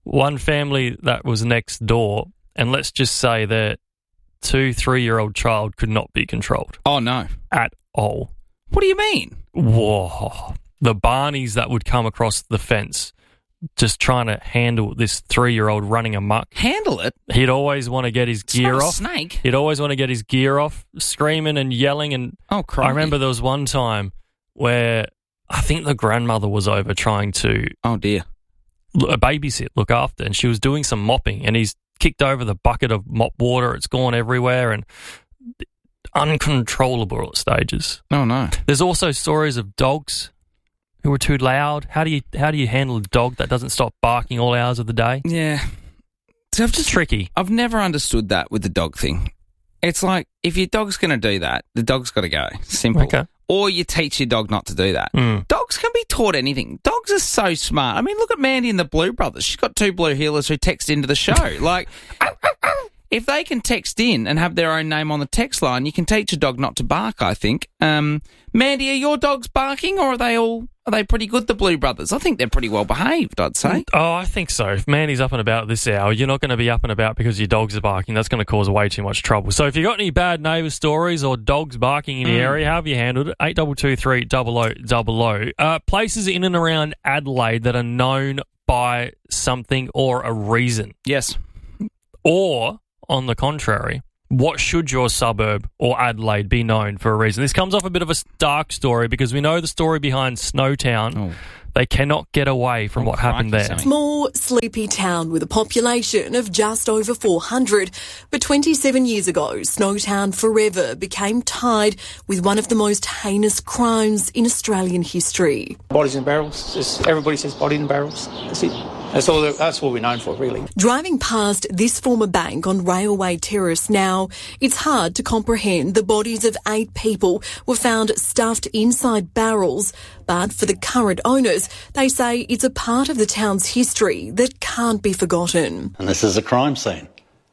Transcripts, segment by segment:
one family that was next door, and let's just say their 2-3-year-old child could not be controlled. Oh, no. At all. What do you mean? Whoa. The Barneys that would come across the fence just trying to handle this 3-year-old running amok. Handle it? He'd always want to get his gear not a off. snake. He'd always want to get his gear off, screaming and yelling. And oh, crikey. I remember there was one time where I think the grandmother was over trying to babysit, look after, and she was doing some mopping, and he's kicked over the bucket of mop water. It's gone everywhere and uncontrollable at stages. Oh, no. There's also stories of dogs who were too loud. How do you handle a dog that doesn't stop barking all hours of the day? Yeah. So It's tricky. I've never understood that with the dog thing. It's like, if your dog's going to do that, the dog's got to go. Simple. Okay. Or you teach your dog not to do that. Dogs can be taught anything. Dogs are so smart. I mean, look at Mandy and the Blue Brothers. She's got 2 blue heelers who text into the show. Like, if they can text in and have their own name on the text line, you can teach a dog not to bark, I think. Mandy, are your dogs barking, or are they pretty good, the Blue Brothers? I think they're pretty well behaved, I'd say. Oh, I think so. If Mandy's up and about this hour, you're not going to be up and about because your dogs are barking. That's going to cause way too much trouble. So if you've got any bad neighbour stories or dogs barking in the area, how have you handled it? 8223 0000. Places in and around Adelaide that are known by something or a reason. Yes. Or, on the contrary, what should your suburb or Adelaide be known for a reason? This comes off a bit of a dark story because we know the story behind Snowtown. Oh. They cannot get away from what happened there. Small, sleepy town with a population of just over 400. But 27 years ago, Snowtown forever became tied with one of the most heinous crimes in Australian history. Bodies in barrels. Just everybody says bodies in barrels. That's it. That's what we're known for, really. Driving past this former bank on Railway Terrace now, it's hard to comprehend the bodies of 8 people were found stuffed inside barrels. But for the current owners, they say it's a part of the town's history that can't be forgotten. And this is a crime scene.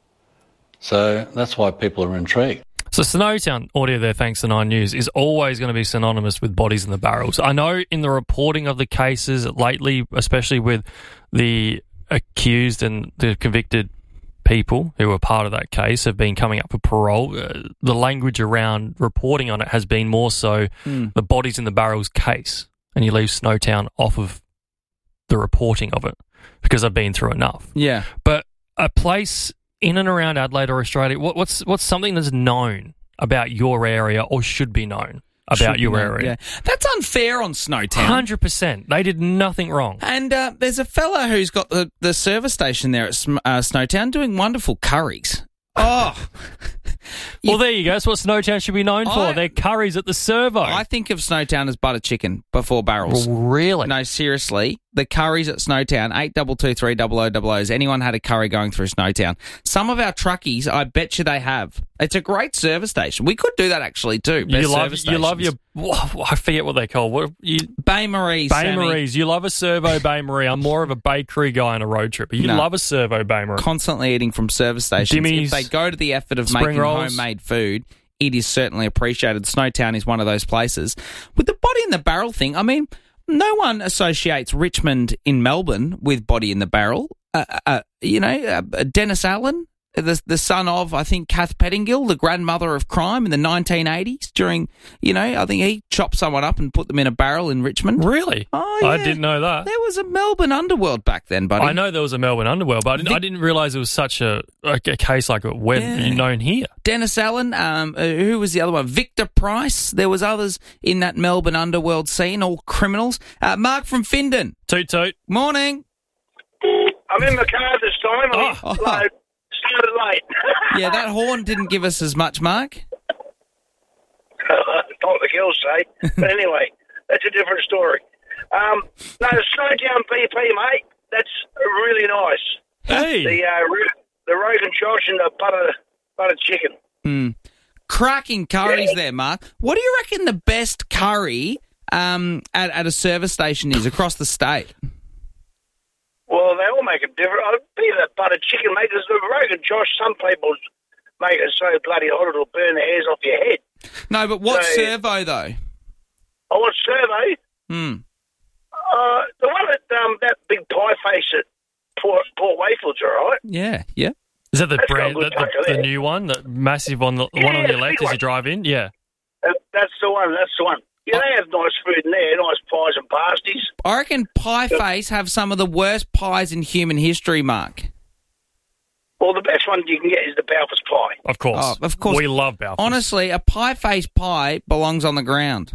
So that's why people are intrigued. So Snowtown, audio there, thanks to 9 News, is always going to be synonymous with bodies in the barrels. I know in the reporting of the cases lately, especially with the accused and the convicted people who were part of that case have been coming up for parole, the language around reporting on it has been more so the bodies in the barrels case, and you leave Snowtown off of the reporting of it because I've been through enough. Yeah. But a place in and around Adelaide or Australia, what's something that's known about your area or should be known about your area? Yeah. That's unfair on Snowtown. 100%. They did nothing wrong. And there's a fella who's got the service station there at Snowtown doing wonderful curries. Oh. Well, there you go. That's what Snowtown should be known for. Their curries at the servo. I think of Snowtown as butter chicken before barrels. Well, really? No, seriously. The curries at Snowtown, 8223 0000. Has anyone had a curry going through Snowtown? Some of our truckies, I bet you they have. It's a great service station. We could do that actually too. You love your, I forget what they call. Baie Marie's. Baie Marie's. You love a servo Baie Marie. I'm more of a bakery guy on a road trip. But you love a servo Baie Marie. Constantly eating from service stations. Jimmy's, if they go to the effort of spring making rolls, homemade food, it is certainly appreciated. Snowtown is one of those places. With the body in the barrel thing, I mean, no one associates Richmond in Melbourne with body in the barrel. Dennis Allen, the son of, I think, Kath Pettingill, the grandmother of crime in the 1980s during, I think he chopped someone up and put them in a barrel in Richmond. Really? Oh, yeah. I didn't know that. There was a Melbourne underworld back then, buddy. I know there was a Melbourne underworld, but I didn't realise it was such a case like it known here. Dennis Allen, who was the other one? Victor Price. There was others in that Melbourne underworld scene, all criminals. Mark from Findon. Toot toot. Morning. I'm in the car this time. Started late. Yeah, that horn didn't give us as much, Mark. Not what the girls say. But anyway, that's a different story. No, the Snowtown PP, mate, that's really nice. Hey. The Rogan Josh and the butter chicken. Cracking curries there, Mark. What do you reckon the best curry at a service station is across the state? Well, they all make it different. I'd be the butter chicken, mate, because the Rogan Josh, some people make it so bloody hot it'll burn the hairs off your head. No, but what servo, though? Oh, what servo? The one at that big pie face at Port Wayfield's all right. Yeah, yeah. Is that the That's got a brand, good touch the there. new one, the massive one, the one on Yeah, your left big as you one. drive in? Yeah. That's the one. Yeah, they have nice food in there, nice pies and pasties. I reckon Pie Face have some of the worst pies in human history, Mark. Well, the best one you can get is the Balfour's pie. Of course. Oh, of course. We love Balfour's. Honestly, a Pie Face pie belongs on the ground.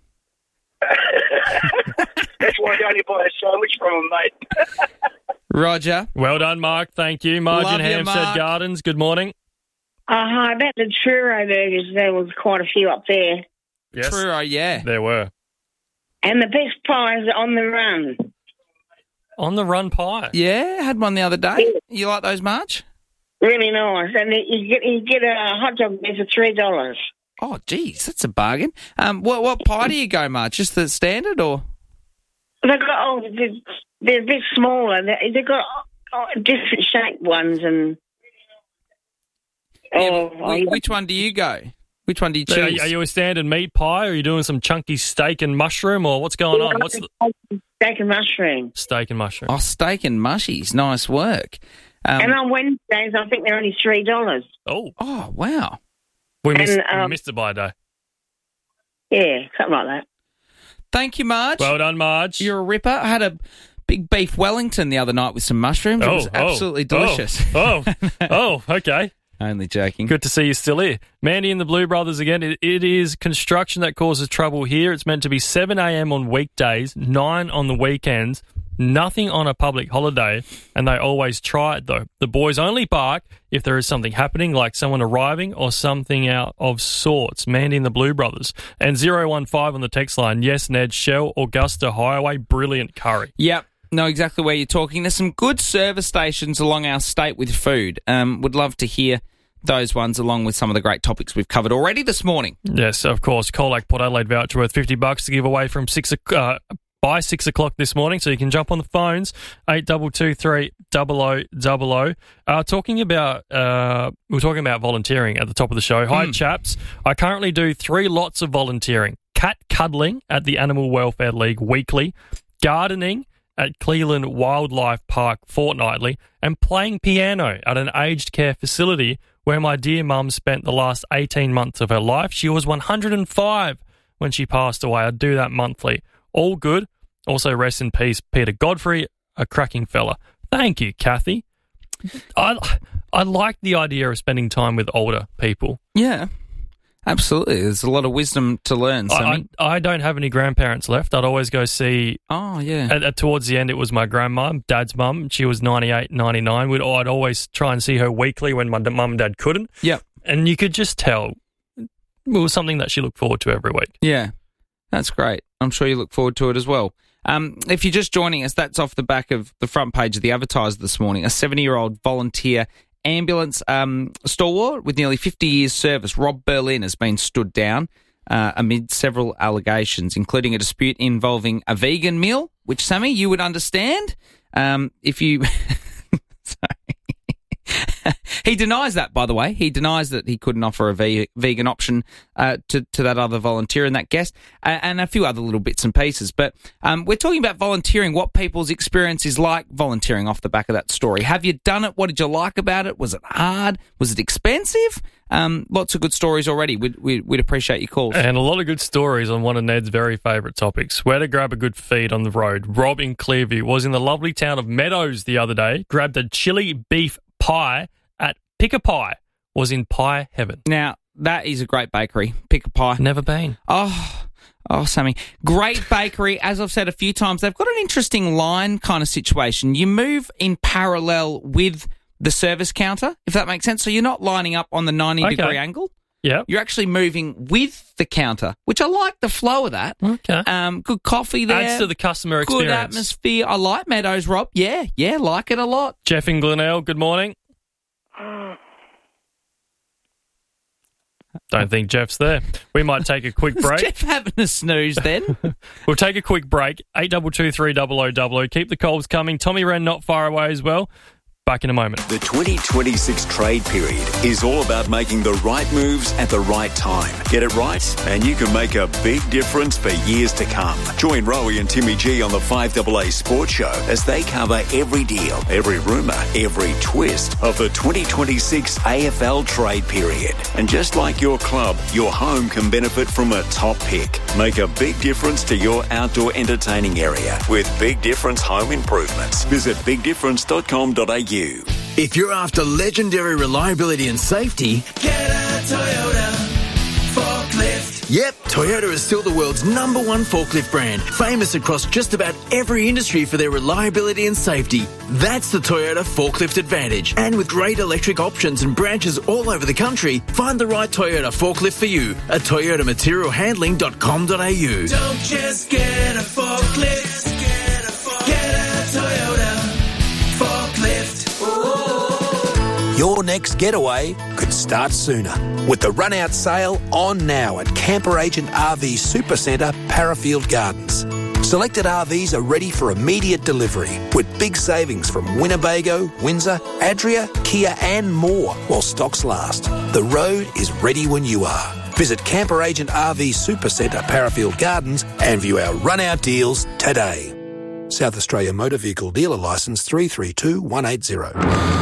That's why you only buy a sandwich from them, mate. Roger. Well done, Mark. Thank you. Margin Love you, Hampstead Mark. Gardens, good morning. Hi, about the churro burgers, there was quite a few up there. Yes, True, yeah. there were. And the best pies are on the run. On the run pie. Yeah, had one the other day. You like those, Marge? Really nice. And you get a hot dog there for $3. Oh, geez, that's a bargain. What pie do you go, Marge? Just the standard or? They've got, they're a bit smaller. They've got different shaped ones. And Which one do you go? Which one do you choose? Are you a standard meat pie, or are you doing some chunky steak and mushroom, or what's going on? What's the steak and mushroom. steak and mushroom? Oh, steak and mushies. Nice work. And on Wednesdays, I think they're only $3. Oh, Oh, wow. we missed it by a day. Yeah, something like that. Thank you, Marge. Well done, Marge. You're a ripper. I had a big beef Wellington the other night with some mushrooms. It was absolutely delicious. Okay. Only joking. Good to see you still here. Mandy and the Blue Brothers again. It is construction that causes trouble here. It's meant to be 7 a.m. on weekdays, 9 on the weekends, nothing on a public holiday, and they always try it, though. The boys only bark if there is something happening, like someone arriving or something out of sorts. Mandy and the Blue Brothers. And 015 on the text line. Yes, Ned, Shell, Augusta Highway, brilliant curry. Yep. Know exactly where you're talking. There's some good service stations along our state with food. Would love to hear those ones along with some of the great topics we've covered already this morning. Yes, of course. Colac Port Adelaide voucher worth $50 to give away from by 6 o'clock this morning, so you can jump on the phones, 8223 0000. We're talking about volunteering at the top of the show. Hi, chaps. I currently do 3 lots of volunteering. Cat cuddling at the Animal Welfare League weekly, gardening at Cleveland Wildlife Park fortnightly, and playing piano at an aged care facility where my dear mum spent the last 18 months of her life. She was 105 when she passed away. I do that monthly. All good. Also, rest in peace, Peter Godfrey, a cracking fella. Thank you, Kathy. I like the idea of spending time with older people. Yeah, absolutely. There's a lot of wisdom to learn. I don't have any grandparents left. I'd always go see... Oh, yeah. Towards the end, it was my grandma, Dad's mum. She was 98, 99. I'd always try and see her weekly when my mum and dad couldn't. Yep. And you could just tell it was something that she looked forward to every week. Yeah, that's great. I'm sure you look forward to it as well. If you're just joining us, that's off the back of the front page of the Advertiser this morning. A 70-year-old volunteer ambulance stalwart with nearly 50 years' service, Rob Berlin, has been stood down amid several allegations, including a dispute involving a vegan meal, which, Sammy, you would understand if you... Sorry. He denies that, by the way. He denies that he couldn't offer a vegan option to that other volunteer and that guest, and a few other little bits and pieces. But we're talking about volunteering, what people's experience is like volunteering off the back of that story. Have you done it? What did you like about it? Was it hard? Was it expensive? Lots of good stories already. We'd appreciate your calls. And a lot of good stories on one of Ned's very favourite topics, where to grab a good feed on the road. Rob in Clearview was in the lovely town of Meadows the other day, grabbed a chili beef pie at Pick a Pie, was in pie heaven. Now, that is a great bakery, Pick a Pie. Never been. Oh, Sammy. Great bakery. As I've said a few times, they've got an interesting line kind of situation. You move in parallel with the service counter, if that makes sense. So you're not lining up on the 90-degree angle. Yeah. You're actually moving with the counter, which I like the flow of that. Okay. Good coffee there. Adds to the customer experience. Good atmosphere. I like Meadows, Rob. Yeah, like it a lot. Jeff in Glenelg, good morning. Don't think Jeff's there. We might take a quick break. Is Jeff having a snooze then? We'll take a quick break. 8223 0000. Keep the calls coming. Tommy Wren not far away as well. Back in a moment. The 2026 trade period is all about making the right moves at the right time. Get it right, and you can make a big difference for years to come. Join Rowie and Timmy G on the 5AA Sports Show as they cover every deal, every rumour, every twist of the 2026 AFL trade period. And just like your club, your home can benefit from a top pick. Make a big difference to your outdoor entertaining area with Big Difference Home Improvements. Visit bigdifference.com.au. If you're after legendary reliability and safety, get a Toyota forklift. Yep, Toyota is still the world's #1 forklift brand, famous across just about every industry for their reliability and safety. That's the Toyota Forklift Advantage. And with great electric options and branches all over the country, find the right Toyota forklift for you at toyotamaterialhandling.com.au. Don't just get a forklift, get a Toyota forklift. Your next getaway could start sooner with the run-out sale on now at Camper Agent RV Supercentre, Parafield Gardens. Selected RVs are ready for immediate delivery with big savings from Winnebago, Windsor, Adria, Kia and more while stocks last. The road is ready when you are. Visit Camper Agent RV Supercentre, Parafield Gardens and view our run-out deals today. South Australia Motor Vehicle Dealer Licence 332180.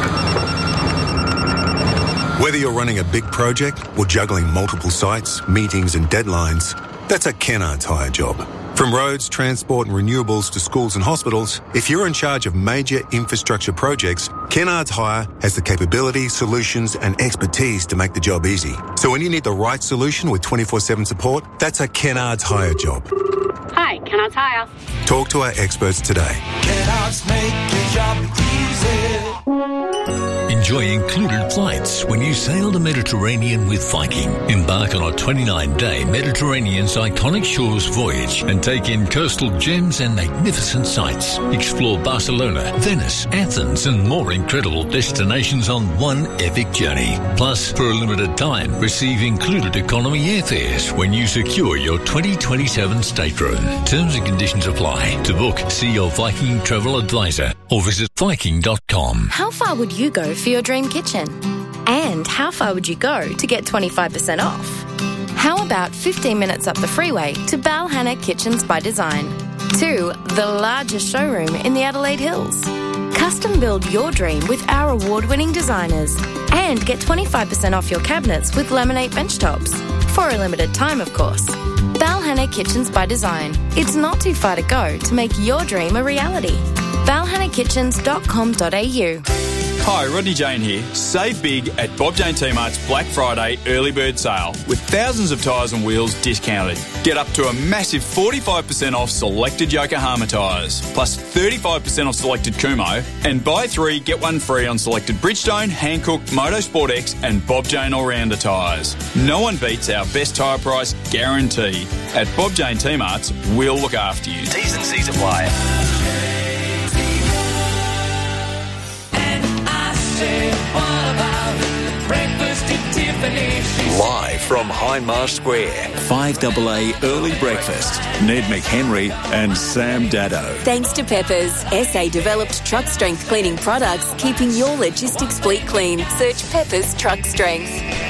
Whether you're running a big project or juggling multiple sites, meetings and deadlines, that's a Kennards Hire job. From roads, transport and renewables to schools and hospitals, if you're in charge of major infrastructure projects, Kennards Hire has the capability, solutions and expertise to make the job easy. So when you need the right solution with 24/7 support, that's a Kennards Hire job. Hi, Kennards Hire. Talk to our experts today. Kennards make your job easy. Enjoy included flights when you sail the Mediterranean with Viking. Embark on a 29-day Mediterranean's iconic shores voyage and take in coastal gems and magnificent sights. Explore Barcelona, Venice, Athens and more incredible destinations on one epic journey. Plus, for a limited time, receive included economy airfares when you secure your 2027 stateroom. Terms and conditions apply. To book, see your Viking travel advisor or visit Viking.com. How far would you go for your dream kitchen? And how far would you go to get 25% off? How about 15 minutes up the freeway to Balhanna Kitchens by Design, to the largest showroom in the Adelaide Hills? Custom build your dream with our award-winning designers and get 25% off your cabinets with laminate bench tops. For a limited time, of course. Balhanna Kitchens by Design. It's not too far to go to make your dream a reality. balhannakitchens.com.au. Hi, Rodney Jane here. Save big at Bob Jane T-Mart's Black Friday early bird sale with thousands of tyres and wheels discounted. Get up to a massive 45% off selected Yokohama tyres, plus 35% off selected Kumho, and buy 3, get 1 free on selected Bridgestone, Hankook, Motorsport X and Bob Jane All-Rounder tyres. No one beats our best tyre price guarantee. At Bob Jane T-Mart's, we'll look after you. T's and C's apply. Live from Hindmarsh Square, 5AA Early Breakfast. Ned McHenry and Sam Dado. Thanks to Peppers, SA-developed truck strength cleaning products, keeping your logistics fleet clean. Search Peppers Truck Strength.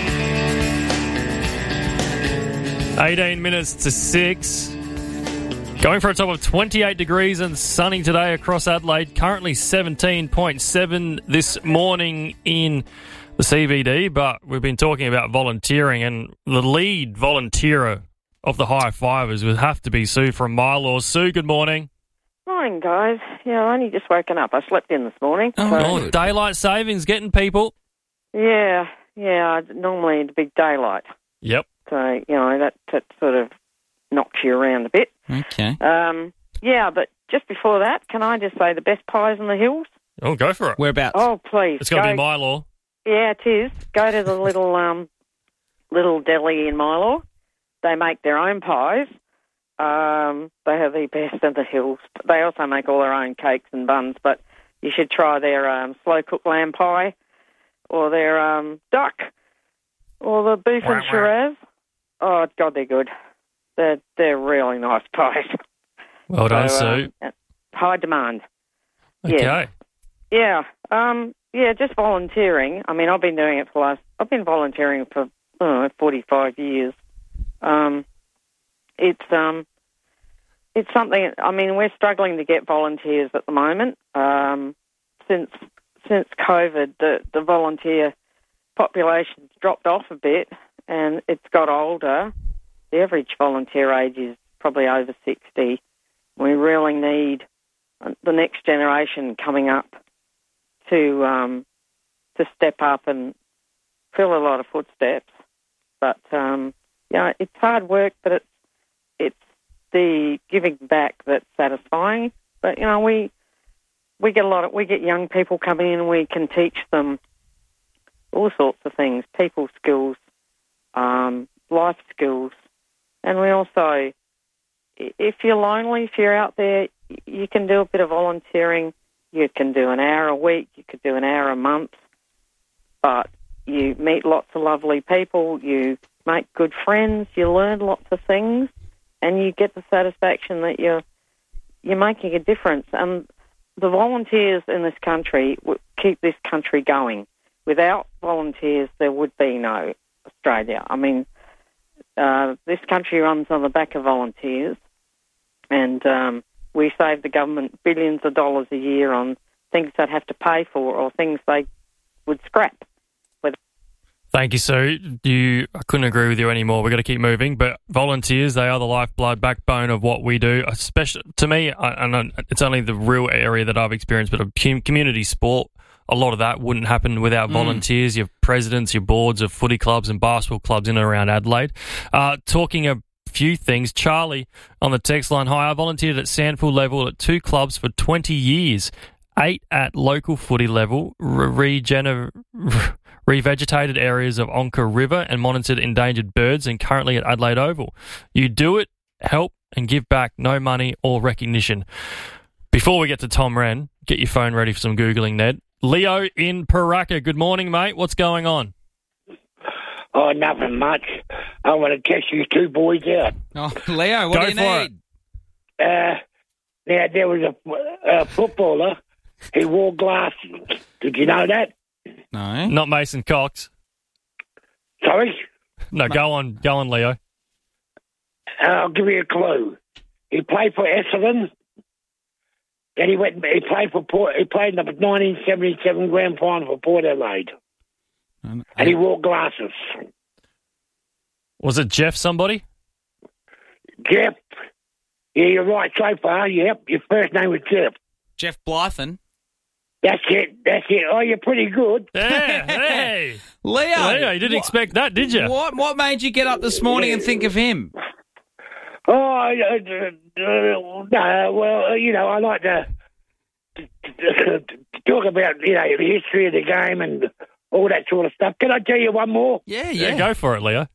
18 minutes to 6. Going for a top of 28 degrees and sunny today across Adelaide. Currently 17.7 this morning in the CBD, but we've been talking about volunteering, and the lead volunteer of the High Fivers would have to be Sue from Mylor. Sue, good morning. Morning, guys. Yeah, I only just woken up. I slept in this morning. Oh, daylight savings, getting people. Yeah, normally it's big daylight. Yep. So, that sort of knocks you around a bit. Okay. Yeah, but just before that, can I just say the best pies in the hills? Oh, go for it. Whereabouts? Oh, please. It's got to be Mylor. Yeah, it is. Go to the little deli in Mylor. They make their own pies. They have the best in the hills. They also make all their own cakes and buns, but you should try their slow-cooked lamb pie or their duck or the beef and Shiraz. Oh, God, they're good. They're really nice pies. Well done, Sue. High demand. Okay. Yeah. just volunteering. I mean, I've been doing it I've been volunteering for 45 years. It's something. I mean, we're struggling to get volunteers at the moment. Since COVID, the volunteer population's dropped off a bit, and it's got older. The average volunteer age is probably over 60. We really need the next generation coming up to step up and fill a lot of footsteps. But it's hard work, but it's the giving back that's satisfying. But we get young people coming in, and we can teach them all sorts of things, people skills, life skills, and we also, if you're lonely, if you're out there, you can do a bit of volunteering. You can do an hour a week, you could do an hour a month, but you meet lots of lovely people, you make good friends, you learn lots of things, and you get the satisfaction that you're making a difference. And the volunteers in this country keep this country going. Without volunteers, there would be no Australia. I mean, this country runs on the back of volunteers, and we save the government billions of dollars a year on things they'd have to pay for or things they would scrap. Thank you, Sue. I couldn't agree with you anymore. We've got to keep moving. But volunteers, they are the lifeblood, backbone of what we do. Especially to me, and it's only the real area that I've experienced, but a community sport, a lot of that wouldn't happen without volunteers. Your presidents, your boards of footy clubs and basketball clubs in and around Adelaide. Talking a few things. Charlie on the text line. Hi, I volunteered at SANFL level at 2 clubs for 20 years. 8 at local footy level, revegetated areas of Onka River and monitored endangered birds, and currently at Adelaide Oval. You do it, help and give back, no money or recognition. Before we get to Tom Wren, get your phone ready for some Googling, Ned. Leo in Paraka. Good morning, mate. What's going on? Oh, nothing much. I want to test you 2 boys out. Oh, Leo, what do you need? Now, there was a footballer who wore glasses. Did you know that? No. Not Mason Cox. Sorry? No, go on, Leo. I'll give you a clue. He played for Essendon. Then he played for Port. He played in the 1977 Grand Final for Port Adelaide. And he wore glasses. Was it Jeff somebody? Jeff. Yeah, you're right so far. Yep, your first name was Jeff. Jeff Blythen. That's it. Oh, you're pretty good. Hey. Leo, you didn't expect that, did you? What made you get up this morning and think of him? Oh, no, well, I like to talk about, the history of the game and all that sort of stuff. Can I tell you one more? Yeah, go for it, Leo.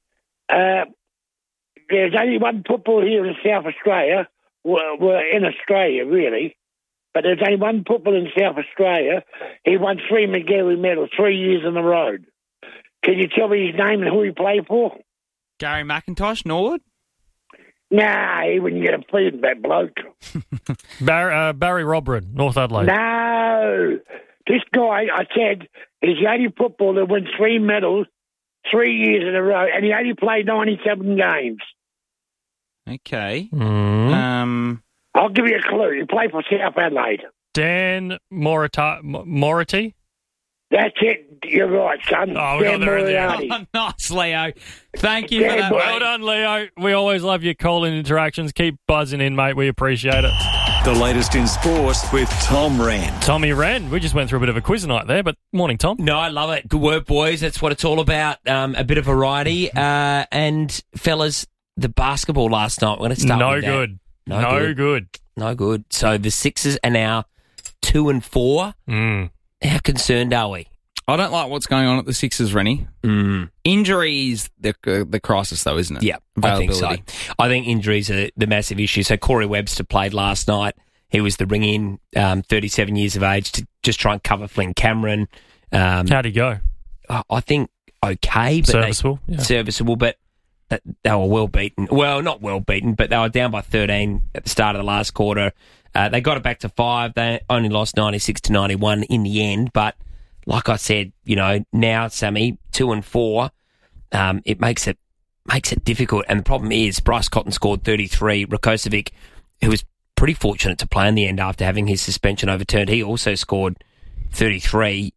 There's only one footballer here in South Australia, well, in Australia, really, but there's only one footballer in South Australia. He won 3 Magarey medals 3 years in a row. Can you tell me his name and who he played for? Gary McIntosh, Norwood? Nah, he wouldn't get a feed, that bloke. Barry Robrin, North Adelaide. No. This guy, I said, he's the only footballer that wins 3 medals 3 years in a row, and he only played 97 games. Okay. I'll give you a clue. He played for South Adelaide. Dan Mority? That's it. You're right, son. Oh, we got there in the end. Oh, nice, Leo. Thank you for that. Well done, Leo. We always love your call-in interactions. Keep buzzing in, mate. We appreciate it. The latest in sports with Tom Wren. Tommy Wren. We just went through a bit of a quiz night there, but morning, Tom. No, I love it. Good work, boys. That's what it's all about. A bit of variety. And, fellas, the basketball last night. We're going to start with that. No good. So the Sixers are now 2-4. How concerned are we? I don't like what's going on at the Sixers, Rennie. Injuries, the crisis, though, isn't it? Yeah, I think so. I think injuries are the massive issue. So Corey Webster played last night. He was the ring-in, 37 years of age, to just try and cover Flynn Cameron. How'd he go? I think okay. But serviceable, but they were well beaten. Well, not well beaten, but they were down by 13 at the start of the last quarter. They got it back to 5. They only lost 96-91 in the end, but like I said, now, Sammy, 2 and 4, it makes it difficult. And the problem is Bryce Cotton scored 33. Rakocevic, who was pretty fortunate to play in the end after having his suspension overturned, he also scored 33.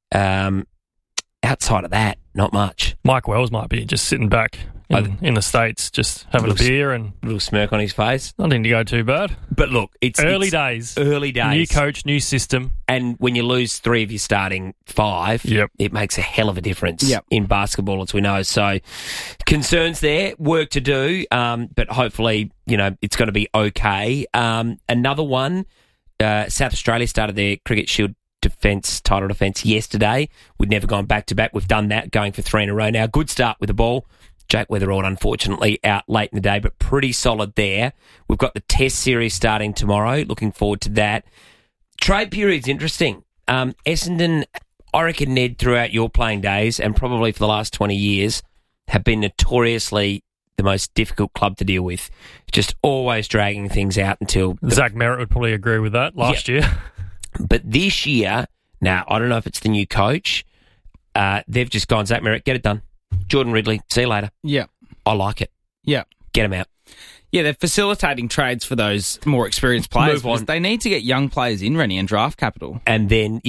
Outside of that, not much. Mike Wells might be just sitting back in the States, just having a beer and a little smirk on his face. Nothing to go too bad. But look, it's early days. New coach, new system. And when you lose 3 of your starting 5, it makes a hell of a difference in basketball, as we know. So concerns there, work to do, but hopefully, it's going to be okay. Another one, South Australia started their Cricket Shield title defence yesterday. We'd never gone back-to-back. We've done that, going for 3 in a row now. Good start with the ball. Jake Weatherald, unfortunately, out late in the day, but pretty solid there. We've got the Test series starting tomorrow. Looking forward to that. Trade period's interesting. Essendon, I reckon, Ned, throughout your playing days, and probably for the last 20 years, have been notoriously the most difficult club to deal with. Just always dragging things out until... Zach Merritt would probably agree with that last year. But this year, now, I don't know if it's the new coach. They've just gone, Zach Merritt, get it done. Jordan Ridley, see you later. Yeah. I like it. Yeah. Get him out. Yeah, they're facilitating trades for those more experienced players. Move on. They need to get young players in, Rennie, and draft capital. And then,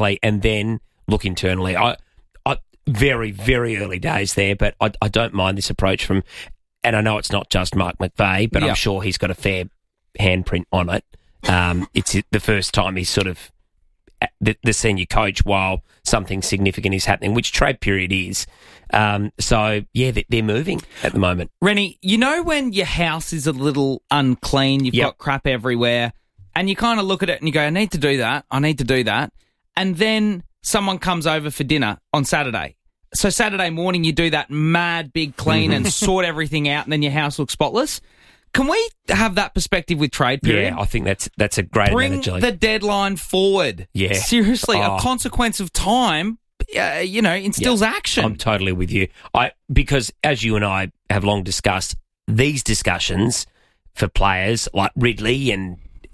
look internally. I very, very early days there, but I don't mind this approach from, and I know it's not just Mark McVeigh, but I'm sure he's got a fair handprint on it. It's the first time he's sort of the senior coach while something significant is happening, which trade period is. They're moving at the moment. Rennie, when your house is a little unclean, you've got crap everywhere, and you kind of look at it and you go, I need to do that, and then someone comes over for dinner on Saturday. So Saturday morning you do that mad big clean and sort everything out, and then your house looks spotless. Can we have that perspective with trade period? Yeah, I think that's a great analogy. Bring the deadline forward. Yeah. Seriously, a consequence of time, instills action. I'm totally with you. Because as you and I have long discussed, these discussions for players like Ridley and,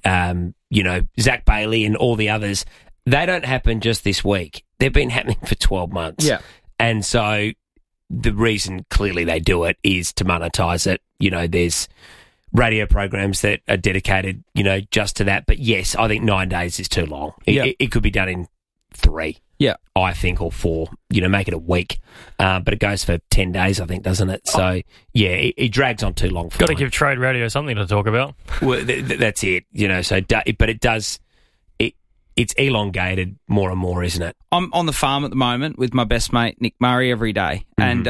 Zach Bailey and all the others, they don't happen just this week. They've been happening for 12 months. Yeah. And so the reason clearly they do it is to monetize it. There's radio programs that are dedicated, just to that. But yes, I think 9 days is too long. It could be done in 3. Yeah. I think, or 4, make it a week. But it goes for 10 days, I think, doesn't it? So, it drags on too long. Got to give trade radio something to talk about. Well, that's it, but it does, it's elongated more and more, isn't it? I'm on the farm at the moment with my best mate, Nick Murray, every day. And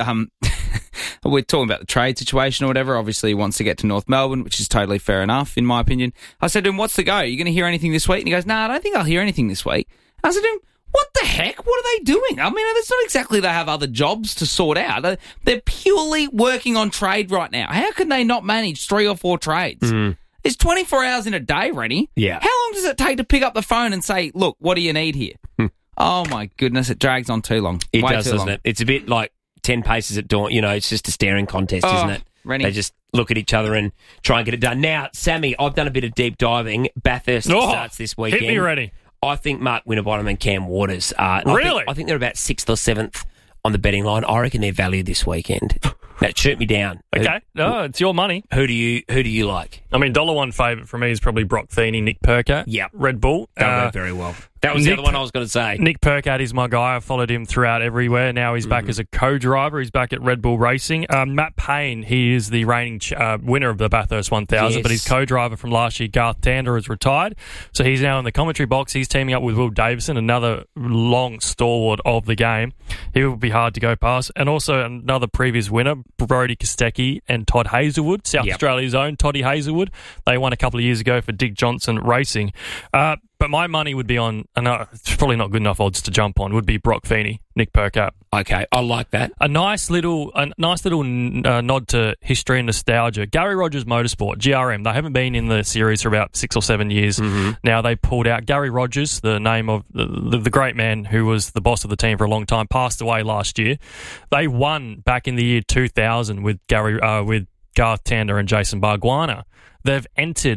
we're talking about the trade situation or whatever. Obviously, he wants to get to North Melbourne, which is totally fair enough, in my opinion. I said to him, what's the go? Are you going to hear anything this week? And he goes, I don't think I'll hear anything this week. I said to him, what the heck? What are they doing? I mean, it's not exactly they have other jobs to sort out. They're purely working on trade right now. How can they not manage 3 or 4 trades? It's 24 hours in a day, Rennie. Yeah. How long does it take to pick up the phone and say, look, what do you need here? Oh, my goodness, it drags on too long. It does, doesn't it? It's a bit like 10 paces at dawn. It's just a staring contest, isn't it? Rennie. They just look at each other and try and get it done. Now, Sammy, I've done a bit of deep diving. Bathurst starts this weekend. Hit me ready. I think Mark Winterbottom and Cam Waters are... Really? I think they're about 6th or 7th on the betting line. I reckon they're valued this weekend. Now, shoot me down. Okay. No, it's your money. Who do you like? I mean, $1 favourite for me is probably Brock Feeney, Nick Percat. Yeah. Red Bull. That'll go very well. That was the other one I was going to say. Nick Percat is my guy. I followed him throughout everywhere. Now he's back as a co-driver. He's back at Red Bull Racing. Matt Payne, he is the reigning winner of the Bathurst 1000, but his co-driver from last year, Garth Tander, is retired. So he's now in the commentary box. He's teaming up with Will Davison, another long stalwart of the game. He will be hard to go past. And also another previous winner, Brodie Kostecki and Todd Hazelwood, South Australia's own Toddy Hazelwood. They won a couple of years ago for Dick Johnson Racing. But my money would be on, and it's probably not good enough odds to jump on, would be Brock Feeney, Nick Percat. Okay, I like that. A nice little nod to history and nostalgia. Gary Rogers Motorsport, GRM, they haven't been in the series for about 6 or 7 years. Now they pulled out Gary Rogers, the name of the great man who was the boss of the team for a long time, passed away last year. They won back in the year 2000 with Garth Tander and Jason Bargwanna. They've entered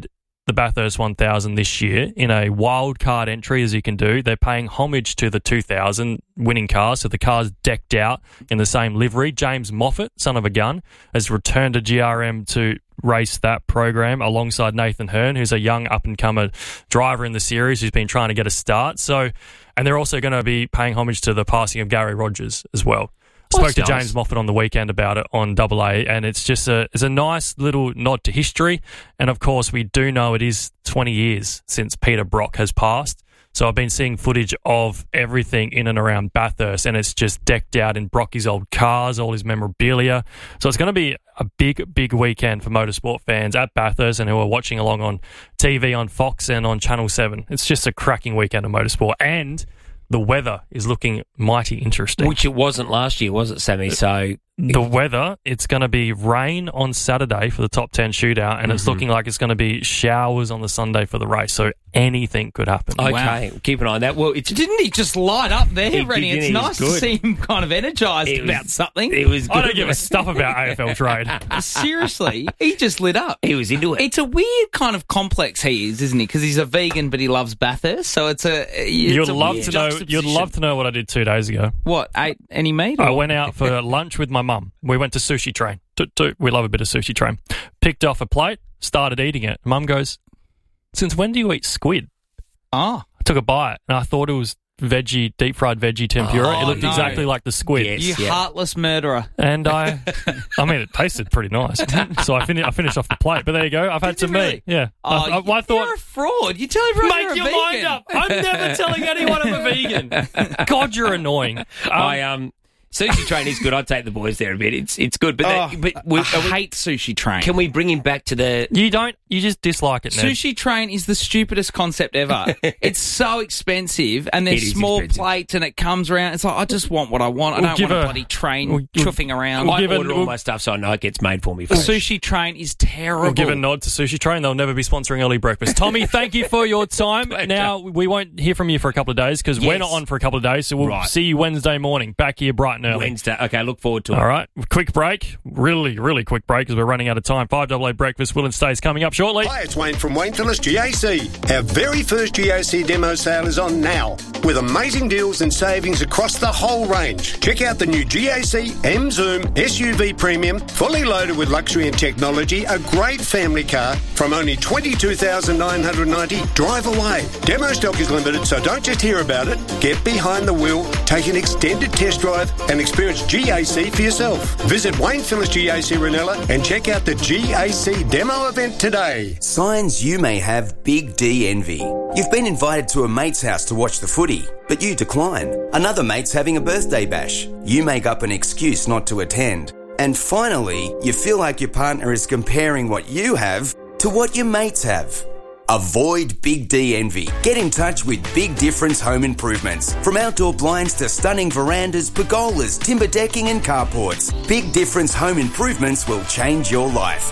the Bathurst 1000 this year in a wild card entry, as you can do. They're paying homage to the 2000 winning cars, so the car's decked out in the same livery. James Moffat, son of a gun, has returned to GRM to race that program alongside Nathan Hearn, who's a young up-and-comer driver in the series who's been trying to get a start. So, and they're also going to be paying homage to the passing of Gary Rogers as well. Spoke to James Moffat on the weekend about it on AA, and it's just it's a nice little nod to history. And of course, we do know it is 20 years since Peter Brock has passed. So I've been seeing footage of everything in and around Bathurst, and it's just decked out in Brocky's old cars, all his memorabilia. So it's going to be a big, big weekend for motorsport fans at Bathurst and who are watching along on TV on Fox and on Channel 7. It's just a cracking weekend of motorsport, and the weather is looking mighty interesting. Which it wasn't last year, was it, Sammy? So the weather, it's going to be rain on Saturday for the top 10 shootout, and it's looking like it's going to be showers on the Sunday for the race. So anything could happen. Okay, keep an eye on that. Well, didn't he just light up there, Rennie? It's nice to see him kind of energised about something. It was good. I don't give a stuff about AFL trade. Seriously, he just lit up. He was into it. It's a weird kind of complex he is, isn't he? Because he's a vegan, but he loves Bathurst. So you'd love to know what I did 2 days ago. What? Ate any meat? I went out for lunch with my mum. We went to Sushi Train. We love a bit of Sushi Train. Picked off a plate, started eating it. Mum goes, "Since when do you eat squid?" I took a bite, and I thought it was deep fried veggie tempura. It looked exactly like the squid. Yes, you heartless murderer. And I mean, it tasted pretty nice. So I finished off the plate. But there you go. I've had some meat. Yeah. I thought you're a fraud. You tell everyone make you're a your vegan. mind up. I'm never telling anyone I'm a vegan. God, you're annoying. Sushi Train is good. I'd take the boys there a bit. It's good. But I hate Sushi Train. Can we bring him back to the... You just dislike it, Ned. Sushi Train is the stupidest concept ever. It's so expensive, and there's small plates, and it comes around. It's like, I just want what I want. I don't want a bloody train chuffing around. I order all my stuff so I know it gets made for me. Sushi Train is terrible. We'll give a nod to Sushi Train. They'll never be sponsoring early breakfast. Tommy, thank you for your time. Now, we won't hear from you for a couple of days because we're not on for a couple of days, so we'll see you Wednesday morning, back here bright and early. Wednesday. Okay, look forward to it. All right. Quick break. Really, really quick break because we're running out of time. 5AA Breakfast will and stays coming up shortly. Hi, it's Wayne from Wayne Phillips GAC. Our very first GAC demo sale is on now with amazing deals and savings across the whole range. Check out the new GAC M Zoom SUV Premium, fully loaded with luxury and technology, a great family car from only $22,990. Drive away. Demo stock is limited, so don't just hear about it. Get behind the wheel, take an extended test drive and experience GAC for yourself. Visit Wayne Phillips GAC Ranella and check out the GAC demo event today. Signs you may have Big D envy. You've been invited to a mate's house to watch the footy, but you decline. Another mate's having a birthday bash. You make up an excuse not to attend. And finally, you feel like your partner is comparing what you have to what your mates have. Avoid Big D envy. Get in touch with Big Difference Home Improvements. From outdoor blinds to stunning verandas, pergolas, timber decking and carports, Big Difference Home Improvements will change your life.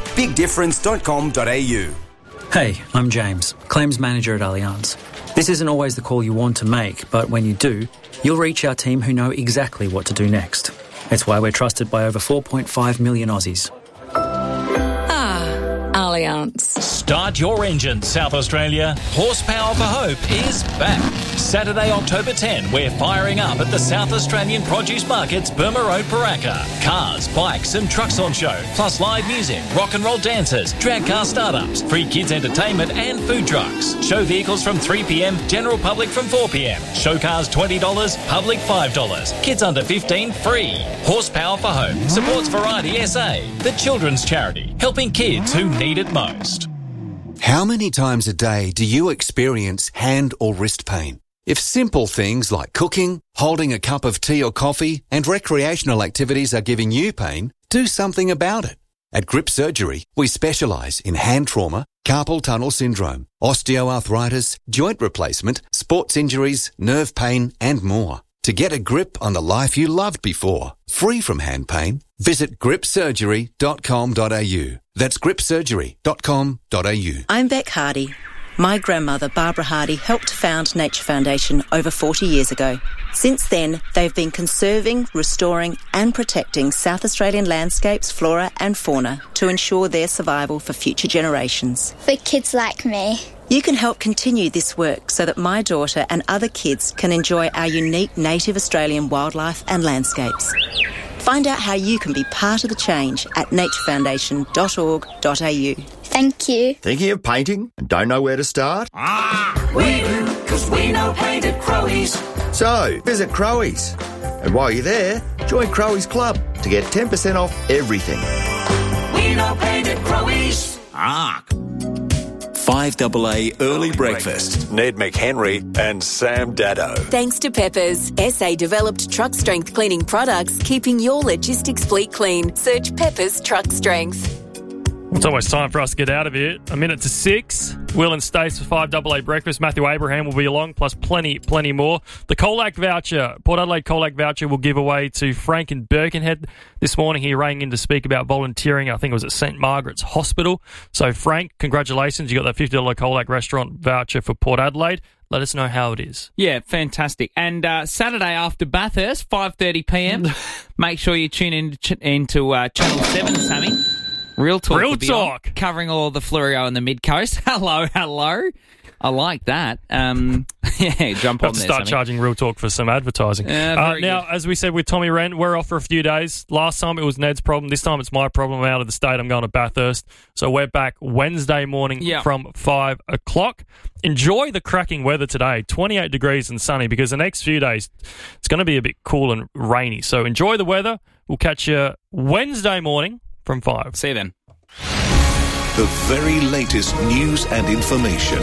BigDifference.com.au. Hey, I'm James, Claims Manager at Allianz. This isn't always the call you want to make, but when you do, you'll reach our team who know exactly what to do next. It's why we're trusted by over 4.5 million Aussies. Allianz. Start your engine, South Australia. Horsepower for Hope is back. Saturday, October 10, we're firing up at the South Australian Produce Markets, Burma Road, Paraka. Cars, bikes and trucks on show, plus live music, rock and roll dancers, drag car startups, free kids entertainment and food trucks. Show vehicles from 3 p.m, general public from 4 p.m. Show cars $20, public $5. Kids under 15 free. Horsepower for Hope supports Variety SA, the children's charity, helping kids who need it most. How many times a day do you experience hand or wrist pain? If simple things like cooking, holding a cup of tea or coffee, and recreational activities are giving you pain, do something about it. At Grip Surgery, we specialise in hand trauma, carpal tunnel syndrome, osteoarthritis, joint replacement, sports injuries, nerve pain, and more. To get a grip on the life you loved before, free from hand pain, visit gripsurgery.com.au. That's gripsurgery.com.au. I'm Beck Hardy. My grandmother, Barbara Hardy, helped found Nature Foundation over 40 years ago. Since then, they've been conserving, restoring and protecting South Australian landscapes, flora and fauna to ensure their survival for future generations. For kids like me. You can help continue this work so that my daughter and other kids can enjoy our unique native Australian wildlife and landscapes. Find out how you can be part of the change at naturefoundation.org.au. Thank you. Thinking of painting and don't know where to start? We do, because we know paint at Crowies. So, visit Crowies. And while you're there, join Crowies Club to get 10% off everything. We know paint at Crowies. 5AA Early Breakfast. Ned McHenry and Sam Daddo. Thanks to Peppers, SA-developed truck strength cleaning products, keeping your logistics fleet clean. Search Peppers Truck Strength. It's almost time for us to get out of here. 5:06. Will and Stace for 5AA Breakfast. Matthew Abraham will be along, plus plenty more. The Colac voucher, Port Adelaide Colac voucher, will give away to Frank in Birkenhead. This morning he rang in to speak about volunteering. I think it was at St Margaret's Hospital. So Frank, congratulations. You got that $50 Colac restaurant voucher for Port Adelaide. Let us know how it is. Yeah, fantastic. And Saturday after Bathurst, 5:30pm, make sure you tune into Channel 7, Sammy. Real Talk. Real Talk. Covering all the Fluorio and the Mid-Coast. Hello. I like that. Yeah, jump on there, start charging Real Talk for some advertising. Now, good. as we said with Tommy Wren, we're off for a few days. Last time it was Ned's problem. This time it's my problem. I'm out of the state. I'm going to Bathurst. So we're back Wednesday morning from 5 o'clock. Enjoy the cracking weather today. 28 degrees and sunny, because the next few days it's going to be a bit cool and rainy. So enjoy the weather. We'll catch you Wednesday morning from 5. See you then. The very latest news and information.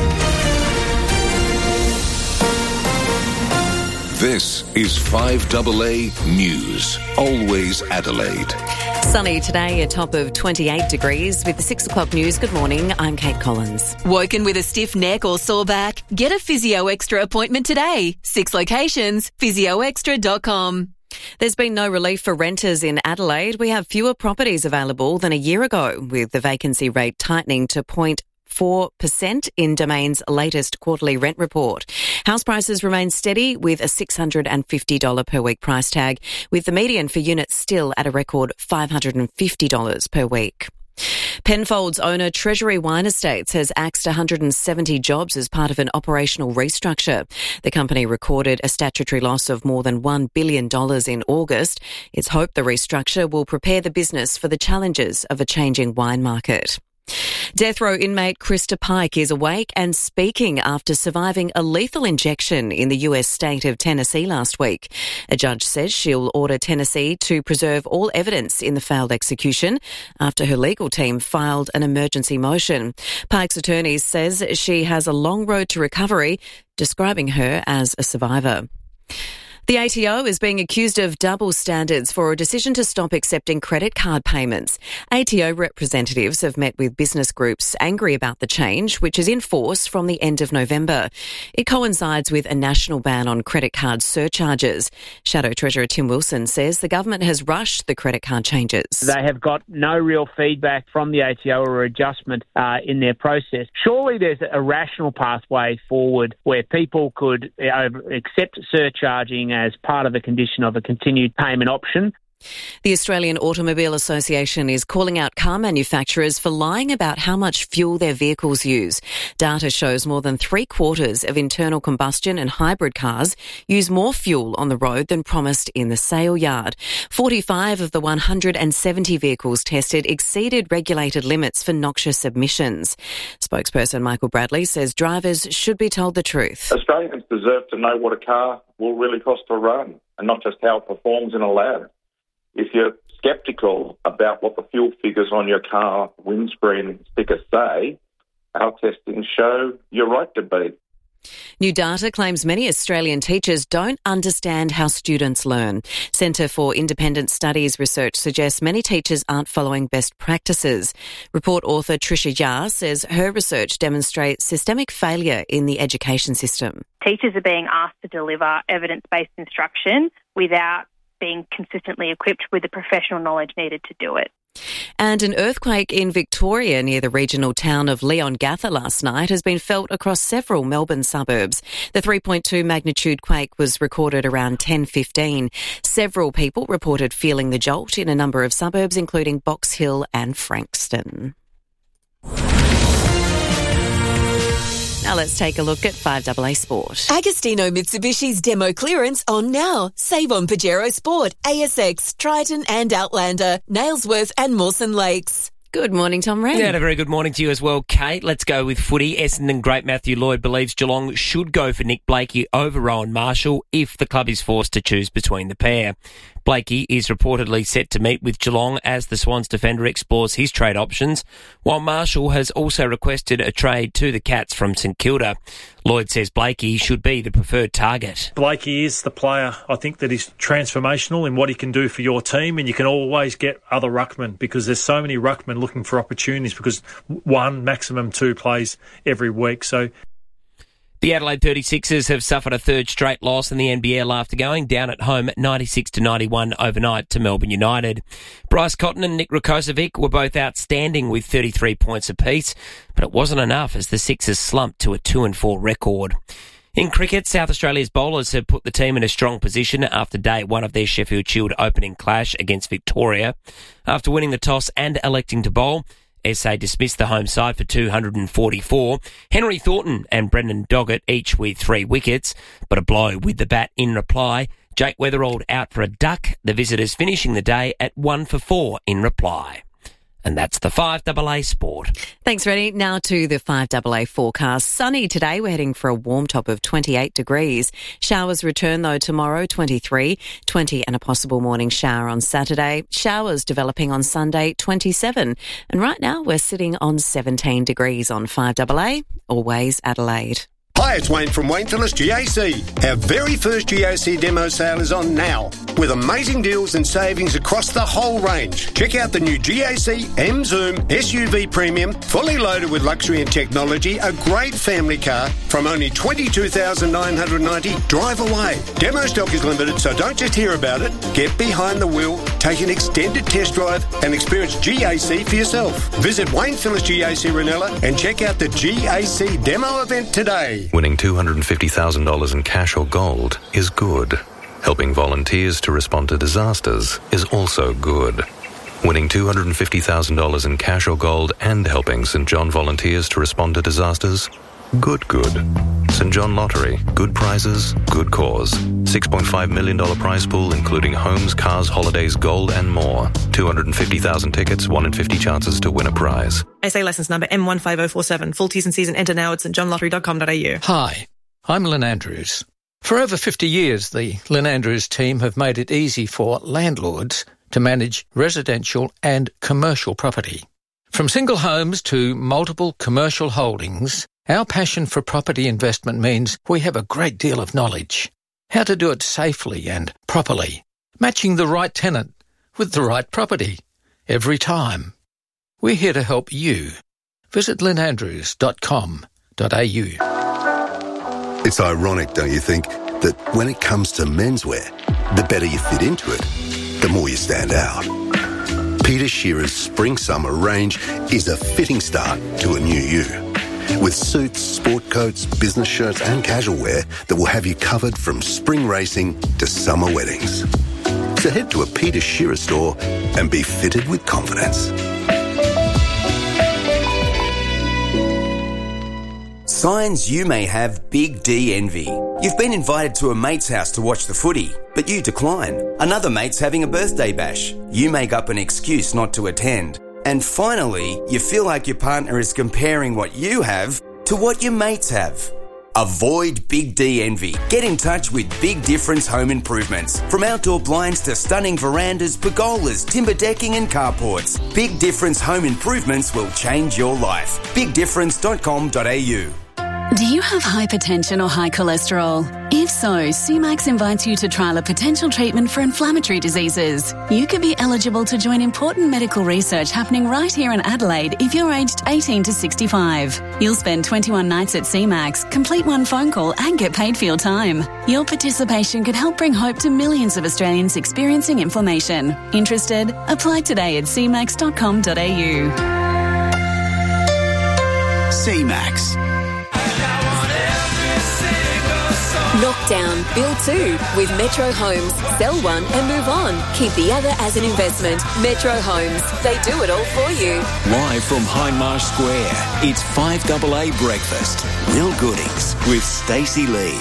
This is 5AA News. Always Adelaide. Sunny today, a top of 28 degrees. With the 6 o'clock news, good morning, I'm Kate Collins. Woken with a stiff neck or sore back? Get a Physio Extra appointment today. 6 locations, physioextra.com. There's been no relief for renters in Adelaide. We have fewer properties available than a year ago, with the vacancy rate tightening to 0.4% in Domain's latest quarterly rent report. House prices remain steady with a $650 per week price tag, with the median for units still at a record $550 per week. Penfolds owner Treasury Wine Estates has axed 170 jobs as part of an operational restructure. The company recorded a statutory loss of more than $1 billion in August. It's hoped the restructure will prepare the business for the challenges of a changing wine market. Death row inmate Krista Pike is awake and speaking after surviving a lethal injection in the US state of Tennessee last week. A judge says she'll order Tennessee to preserve all evidence in the failed execution after her legal team filed an emergency motion. Pike's attorney says she has a long road to recovery, describing her as a survivor. The ATO is being accused of double standards for a decision to stop accepting credit card payments. ATO representatives have met with business groups angry about the change, which is in force from the end of November. It coincides with a national ban on credit card surcharges. Shadow Treasurer Tim Wilson says the government has rushed the credit card changes. They have got no real feedback from the ATO or adjustment in their process. Surely there's a rational pathway forward where people could accept surcharging as part of the condition of a continued payment option. The Australian Automobile Association is calling out car manufacturers for lying about how much fuel their vehicles use. Data shows more than 3/4 of internal combustion and hybrid cars use more fuel on the road than promised in the sale yard. 45 of the 170 vehicles tested exceeded regulated limits for noxious emissions. Spokesperson Michael Bradley says drivers should be told the truth. Australians deserve to know what a car will really cost to run and not just how it performs in a lab. If you're sceptical about what the fuel figures on your car windscreen stickers say, our testings show you're right to be. New data claims many Australian teachers don't understand how students learn. Centre for Independent Studies research suggests many teachers aren't following best practices. Report author Tricia Yar says her research demonstrates systemic failure in the education system. Teachers are being asked to deliver evidence-based instruction without being consistently equipped with the professional knowledge needed to do it. And an earthquake in Victoria near the regional town of Leongatha last night has been felt across several Melbourne suburbs. The 3.2 magnitude quake was recorded around 10:15. Several people reported feeling the jolt in a number of suburbs, including Box Hill and Frankston. Now let's take a look at 5AA Sport. Agostino Mitsubishi's demo clearance on now. Save on Pajero Sport, ASX, Triton and Outlander, Nailsworth and Mawson Lakes. Good morning, Tom Wren. Yeah, and a very good morning to you as well, Kate. Let's go with footy. Essendon great Matthew Lloyd believes Geelong should go for Nick Blakey over Rowan Marshall if the club is forced to choose between the pair. Blakey is reportedly set to meet with Geelong as the Swans defender explores his trade options, while Marshall has also requested a trade to the Cats from St Kilda. Lloyd says Blakey should be the preferred target. Blakey is the player, I think, that is transformational in what he can do for your team, and you can always get other ruckmen because there's so many ruckmen looking for opportunities because one, maximum two plays every week. So the Adelaide 36ers have suffered a third straight loss in the NBL after going down at home 96-91 overnight to Melbourne United. Bryce Cotton and Nick Rakocevic were both outstanding with 33 points apiece, but it wasn't enough as the Sixers slumped to a 2-4 record. In cricket, South Australia's bowlers have put the team in a strong position after day one of their Sheffield Shield opening clash against Victoria. After winning the toss and electing to bowl, SA dismissed the home side for 244. Henry Thornton and Brendan Doggett each with 3 wickets, but a blow with the bat in reply. Jake Weatherald out for a duck, the visitors finishing the day at 1 for 4 in reply. And that's the 5AA Sport. Thanks, Reddy. Now to the 5AA forecast. Sunny today. We're heading for a warm top of 28 degrees. Showers return, though, tomorrow, 23, 20 and a possible morning shower on Saturday. Showers developing on Sunday, 27. And right now we're sitting on 17 degrees on 5AA, always Adelaide. Hi, it's Wayne from Wayne Phillips GAC. Our very first GAC demo sale is on now, with amazing deals and savings across the whole range. Check out the new GAC M-Zoom SUV Premium, fully loaded with luxury and technology, a great family car from only $22,990. Drive away. Demo stock is limited, so don't just hear about it. Get behind the wheel, take an extended test drive and experience GAC for yourself. Visit Wayne Phillips GAC Ranella and check out the GAC demo event today. Winning $250,000 in cash or gold is good. Helping volunteers to respond to disasters is also good. Winning $250,000 in cash or gold and helping St John volunteers to respond to disasters? Good. St John Lottery. Good prizes, good cause. $6.5 million prize pool including homes, cars, holidays, gold and more. 250,000 tickets, 1 in 50 chances to win a prize. SA licence number M15047. Full T's and C's and enter now at stjohnlottery.com.au. Hi, I'm Lynn Andrews. For over 50 years, the Lynn Andrews team have made it easy for landlords to manage residential and commercial property. From single homes to multiple commercial holdings, our passion for property investment means we have a great deal of knowledge. How to do it safely and properly, matching the right tenant with the right property every time. We're here to help you. Visit lynandrews.com.au. It's ironic, don't you think, that when it comes to menswear, the better you fit into it, the more you stand out. Peter Shearer's Spring-Summer range is a fitting start to a new you. With suits, sport coats, business shirts and casual wear that will have you covered from spring racing to summer weddings. So head to a Peter Shearer store and be fitted with confidence. Signs you may have Big D envy. You've been invited to a mate's house to watch the footy, but you decline. Another mate's having a birthday bash. You make up an excuse not to attend. And finally, you feel like your partner is comparing what you have to what your mates have. Avoid Big D envy. Get in touch with Big Difference Home Improvements. From outdoor blinds to stunning verandas, pergolas, timber decking and carports, Big Difference Home Improvements will change your life. BigDifference.com.au. Do you have hypertension or high cholesterol? If so, CMAX invites you to trial a potential treatment for inflammatory diseases. You could be eligible to join important medical research happening right here in Adelaide if you're aged 18 to 65. You'll spend 21 nights at CMAX, complete one phone call and get paid for your time. Your participation could help bring hope to millions of Australians experiencing inflammation. Interested? Apply today at cmax.com.au. CMAX. Knock down, build two with Metro Homes. Sell one and move on. Keep the other as an investment. Metro Homes. They do it all for you. Live from Hindmarsh Square, it's 5AA Breakfast. Will Goodings with Stacey Lee.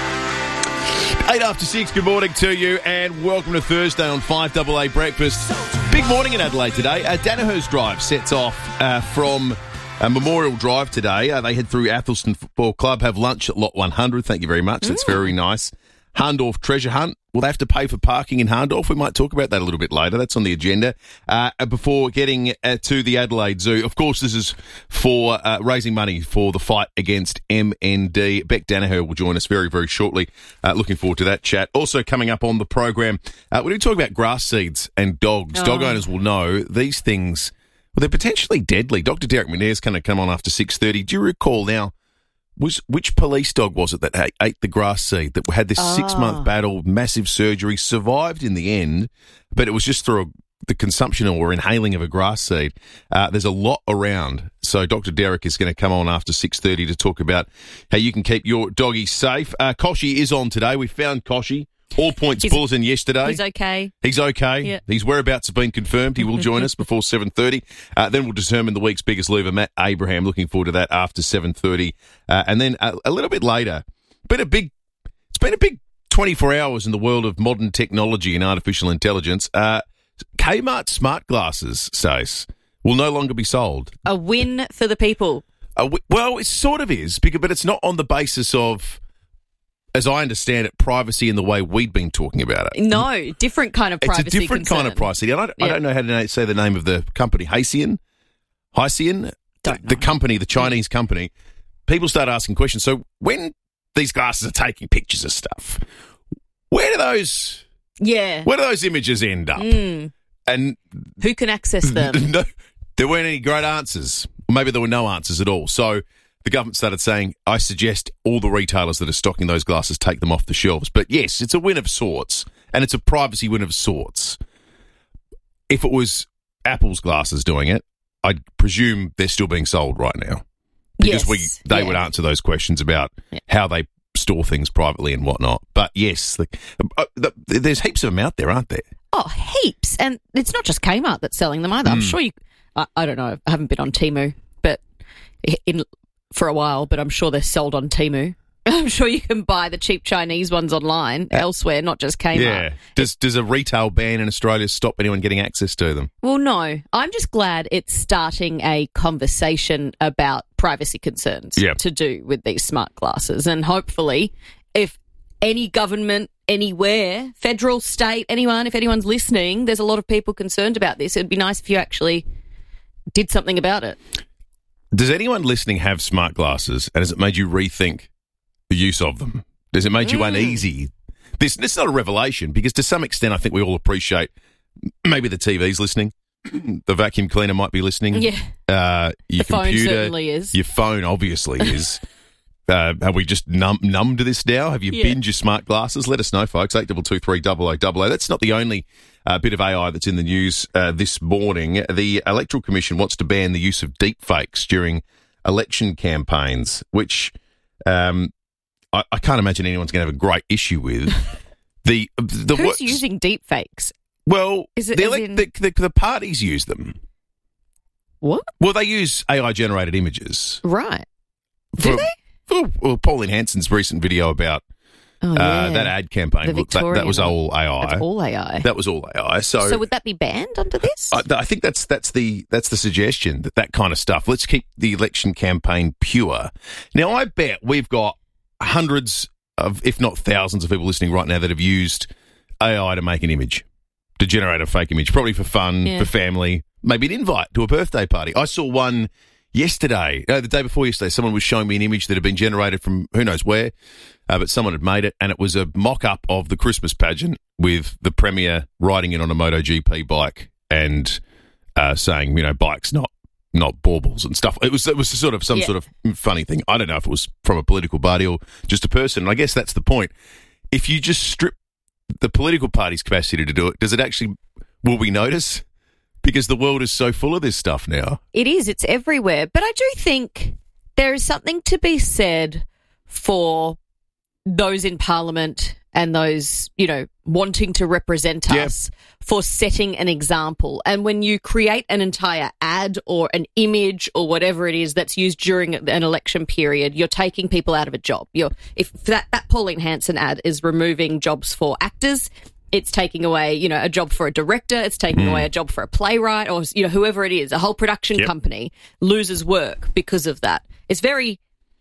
6:08, good morning to you and welcome to Thursday on 5AA Breakfast. Big morning in Adelaide today. Danaher's Drive sets off from Memorial Drive today. They head through Athelston Football Club, have lunch at Lot 100. Thank you very much. That's very nice. Hahndorf Treasure Hunt. Will they have to pay for parking in Hahndorf? We might talk about that a little bit later. That's on the agenda. Before getting to the Adelaide Zoo, of course, this is for raising money for the fight against MND. Beck Danaher will join us very, very shortly. Looking forward to that chat. Also coming up on the program, when we talk about grass seeds and dogs, dog owners will know these things. Well, they're potentially deadly. Dr. Derek McNair's going to come on after 6:30. Do you recall now, which police dog was it that ate the grass seed, that had this 6-month battle, massive surgery, survived in the end, but it was just through the consumption or inhaling of a grass seed? There's a lot around. So Dr. Derek is going to come on after 6:30 to talk about how you can keep your doggy safe. Koshy is on today. We found Koshy. All points bulletin yesterday. He's okay. He's okay. Yeah. His whereabouts have been confirmed. He will join us before 7:30. Then we'll determine the week's biggest loser, Matt Abraham. Looking forward to that after 7:30. And then a little bit later, it's been a big 24 hours in the world of modern technology and artificial intelligence. Kmart smart glasses, Stace, will no longer be sold. A win for the people. Well, it sort of is, but it's not on the basis of, as I understand it, privacy in the way we'd been talking about it. No, different kind of privacy. It's a different kind of privacy. I don't know how to say the name of the company. Hyceon? The company, the Chinese company. People start asking questions. So when these glasses are taking pictures of stuff, where do those images end up? And who can access them? No, there weren't any great answers. Maybe there were no answers at all. So the government started saying, I suggest all the retailers that are stocking those glasses take them off the shelves. But yes, it's a win of sorts, and it's a privacy win of sorts. If it was Apple's glasses doing it, I'd presume they're still being sold right now. Because they would answer those questions about how they store things privately and whatnot. But yes, there's heaps of them out there, aren't there? Oh, heaps. And it's not just Kmart that's selling them either. I'm sure I don't know, I haven't been on Temu for a while, but I'm sure they're sold on Temu. I'm sure you can buy the cheap Chinese ones online elsewhere, not just Kmart. Yeah. Does a retail ban in Australia stop anyone getting access to them? Well, no. I'm just glad it's starting a conversation about privacy concerns to do with these smart glasses. And hopefully, if any government anywhere, federal, state, anyone, if anyone's listening, there's a lot of people concerned about this. It'd be nice if you actually did something about it. Does anyone listening have smart glasses, and has it made you rethink the use of them? Does it make you uneasy? This is not a revelation, because to some extent I think we all appreciate maybe the TV's listening, the vacuum cleaner might be listening. Yeah. Your the phone computer certainly is. Your phone obviously is. Have we just numb to this now? Have you binged your smart glasses? Let us know, folks. 8223 That's not the only bit of AI that's in the news this morning. The Electoral Commission wants to ban the use of deep fakes during election campaigns, which I can't imagine anyone's going to have a great issue with. Who's using deep fakes? Well, the parties use them. What? Well, they use AI-generated images. Right. Do they? Well, Pauline Hanson's recent video about that ad campaign, that was all AI. That's all AI. That was all AI. So would that be banned under this? I think that's the suggestion, that kind of stuff. Let's keep the election campaign pure. Now, I bet we've got hundreds of, if not thousands of people listening right now that have used AI to make an image, to generate a fake image, probably for fun, for family, maybe an invite to a birthday party. I saw one yesterday, the day before yesterday, someone was showing me an image that had been generated from who knows where, but someone had made it, and it was a mock-up of the Christmas pageant with the Premier riding in on a MotoGP bike and saying, bikes, not baubles and stuff. It was sort of some sort of funny thing. I don't know if it was from a political party or just a person. And I guess that's the point. If you just strip the political party's capacity to do it, will we notice? Because the world is so full of this stuff now. It is. It's everywhere. But I do think there is something to be said for those in Parliament and those, wanting to represent us for setting an example. And when you create an entire ad or an image or whatever it is that's used during an election period, you're taking people out of a job. If that Pauline Hanson ad is removing jobs for actors, it's taking away, a job for a director, it's taking away a job for a playwright or, whoever it is. A whole production company loses work because of that. It's very...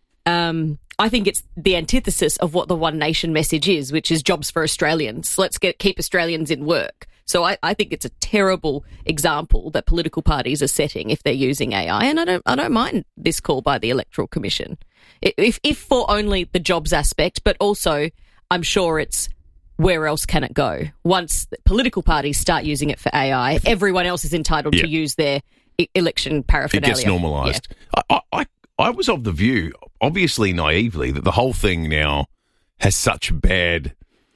I think it's the antithesis of what the One Nation message is, which is jobs for Australians. Let's keep Australians in work. So I think it's a terrible example that political parties are setting if they're using AI, and I don't mind this call by the Electoral Commission, if for only the jobs aspect, but also I'm sure it's where else can it go? Once the political parties start using it for AI, everyone else is entitled to use their election paraphernalia. It gets normalised. Yeah. I was of the view, obviously naively, that the whole thing now has such bad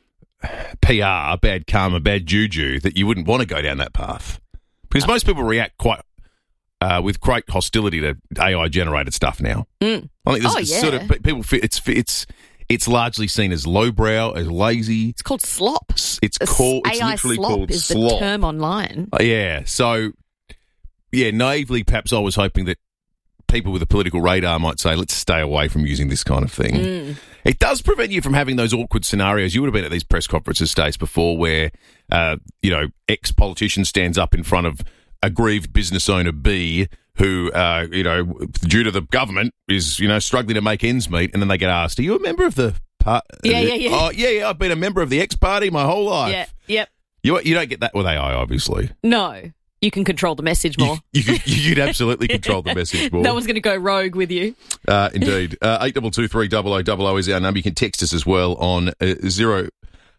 PR, bad karma, bad juju that you wouldn't want to go down that path. Because most people react with great hostility to AI-generated stuff now. I think there's sort of people. It's largely seen as lowbrow, as lazy. It's called slop. It's literally slop called is slop. The term online. So naively, perhaps I was hoping that people with a political radar might say, let's stay away from using this kind of thing. It does prevent you from having those awkward scenarios. You would have been at these press conferences, Stace, before where, ex-politician stands up in front of aggrieved business owner B who, due to the government is, struggling to make ends meet, and then they get asked, are you a member of the party? Oh, yeah, I've been a member of the X-Party my whole life. Yep. You don't get that with AI, obviously. No. You can control the message more. You'd absolutely control the message more. No one's going to go rogue with you. Indeed. 8223 is our number. You can text us as well on 040.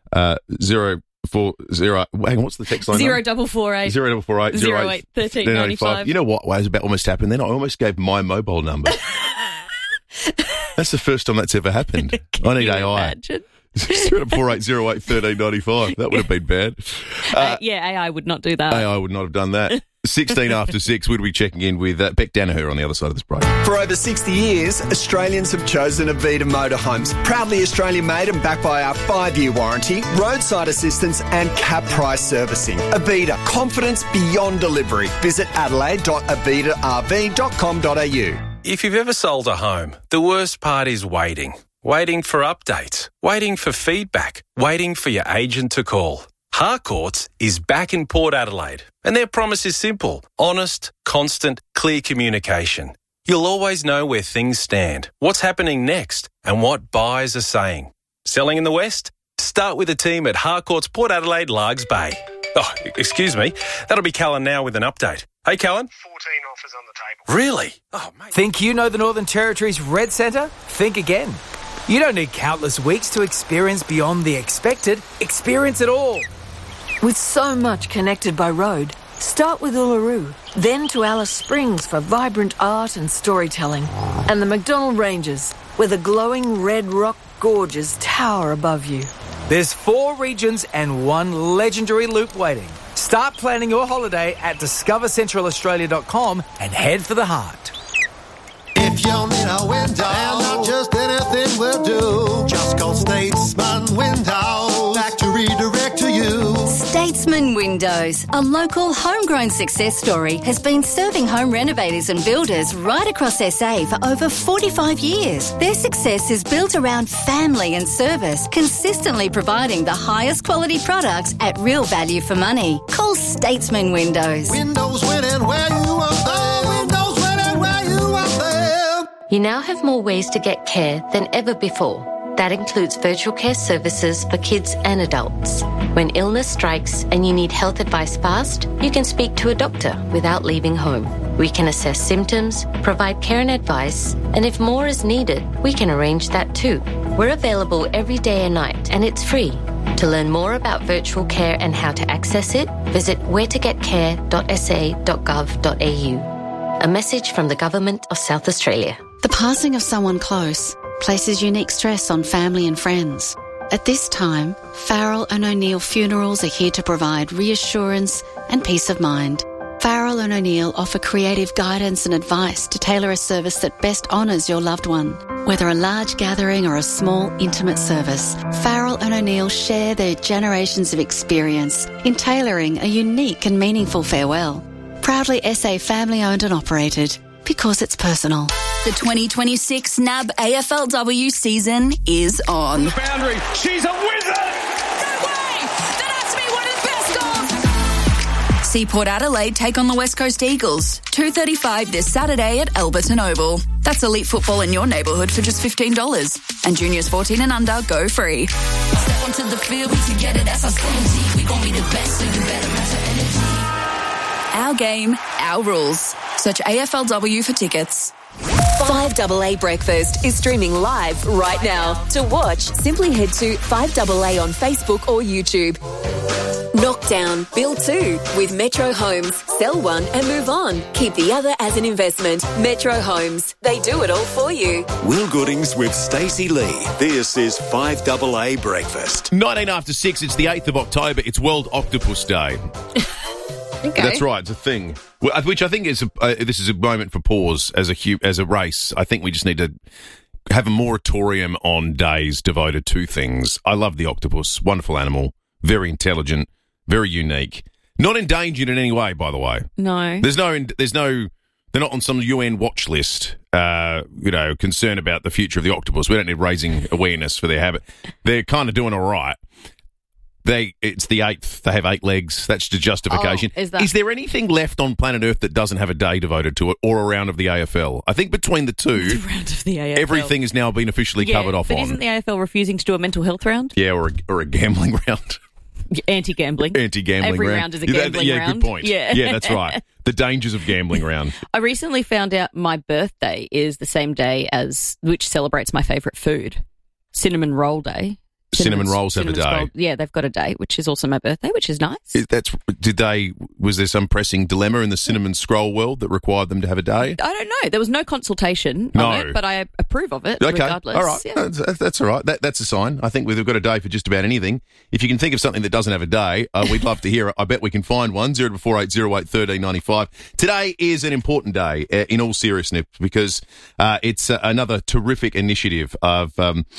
Hang on, what's the text line? 0448 08 1395. You know what was about almost happened then? I almost gave my mobile number. That's the first time that's ever happened. I need AI. Imagine? 4808 1395. That would have been bad. AI would not do that. AI would not have done that. 16 after 6, we'll be checking in with Beck Danaher on the other side of this break. For over 60 years, Australians have chosen Avita Motorhomes. Proudly Australian-made and backed by our 5-year warranty, roadside assistance and cap price servicing. Avita, confidence beyond delivery. Visit adelaide.avitarv.com.au. If you've ever sold a home, the worst part is waiting. Waiting for updates, waiting for feedback, waiting for your agent to call. Harcourts is back in Port Adelaide, and their promise is simple: honest, constant, clear communication. You'll always know where things stand, what's happening next, and what buyers are saying. Selling in the West? Start with the team at Harcourts Port Adelaide, Largs Bay. Oh, excuse me. That'll be Callan now with an update. Hey, Callan. 14 offers on the table. Really? Oh, mate. Think you know the Northern Territory's Red Centre? Think again. You don't need countless weeks to experience beyond the expected. Experience it all. With so much connected by road, start with Uluru, then to Alice Springs for vibrant art and storytelling, and the McDonnell Ranges, where the glowing red rock gorges tower above you. There's 4 regions and 1 legendary loop waiting. Start planning your holiday at discovercentralaustralia.com and head for the heart. If you need a window, and not just anything will do, just call Statesman Windows, factory direct to you. Statesman Windows, a local homegrown success story, has been serving home renovators and builders right across SA for over 45 years. Their success is built around family and service, consistently providing the highest quality products at real value for money. Call Statesman Windows. Windows winning where you want them. Windows winning where you want them. You now have more ways to get care than ever before. That includes virtual care services for kids and adults. When illness strikes and you need health advice fast, you can speak to a doctor without leaving home. We can assess symptoms, provide care and advice, and if more is needed, we can arrange that too. We're available every day and night, and it's free. To learn more about virtual care and how to access it, visit wheretogetcare.sa.gov.au. A message from the Government of South Australia. The passing of someone close places unique stress on family and friends. At this time, Farrell and O'Neill Funerals are here to provide reassurance and peace of mind. Farrell and O'Neill offer creative guidance and advice to tailor a service that best honours your loved one. Whether a large gathering or a small, intimate service, Farrell and O'Neill share their generations of experience in tailoring a unique and meaningful farewell. Proudly SA family-owned and operated, because it's personal. The 2026 NAB AFLW season is on. The boundary. She's a wizard! See Port Adelaide take on the West Coast Eagles. 2:35 this Saturday at Alberton Oval. That's elite football in your neighbourhood for just $15. And juniors 14 and under go free. Step onto the field, we together, that's our strategy. We gon' be the best, so you better match our energy. Our game, our rules. Search AFLW for tickets. 5AA Breakfast is streaming live right now. To watch, simply head to 5AA on Facebook or YouTube. Knockdown, build 2 with Metro Homes. Sell one and move on. Keep the other as an investment. Metro Homes. They do it all for you. Will Goodings with Stacey Lee. This is 5AA Breakfast. 19 after 6, it's the 8th of October. It's World Octopus Day. Okay. That's right, it's a thing. Which I think is this is a moment for pause as a race. I think we just need to have a moratorium on days devoted to things. I love the octopus. Wonderful animal. Very intelligent. Very unique. Not endangered in any way, by the way. No. They're not on some UN watch list, concern about the future of the octopus. We don't need raising awareness for their habit. They're kind of doing all right. It's the 8th. They have 8 legs. That's the justification. Is there anything left on planet Earth that doesn't have a day devoted to it or a round of the AFL? I think between the two, the round of the AFL. Everything has now been officially covered off on. Isn't the AFL refusing to do a mental health round? Yeah, or a gambling round. Anti-gambling. Every round is a gambling round. Yeah, good point. Yeah, that's right. The dangers of gambling round. I recently found out my birthday is the same day as, which celebrates my favourite food, Cinnamon Roll Day. Cinnamon rolls have a day. Yeah, they've got a day, which is also my birthday, which is nice. Was there some pressing dilemma in the cinnamon scroll world that required them to have a day? I don't know. There was no consultation on it, but I approve of it regardless. All right. Yeah. That's all right. That's a sign. I think we've got a day for just about anything. If you can think of something that doesn't have a day, we'd love to hear it. I bet we can find one. 0448081395. Today is an important day in all seriousness because it's another terrific initiative of